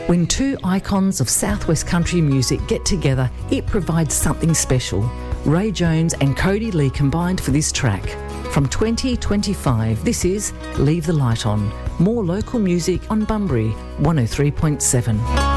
When two icons of southwest country music get together, it provides something special. Ray Jones and Cody Lee combined for this track. From 2025, this is Leave the Light On. More local music on Bunbury 103.7.